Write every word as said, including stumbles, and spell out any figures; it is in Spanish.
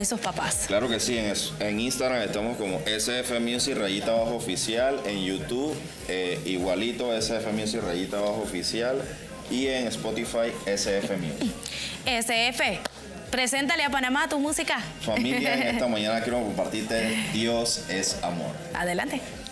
esos papás. Claro que sí, en, es- en Instagram estamos como S F Music rayita abajo oficial, en YouTube eh, igualito S F Music rayita abajo oficial y en Spotify S F Music. S F, preséntale a Panamá tu música. Familia, en esta mañana quiero compartirte Dios es amor. Adelante.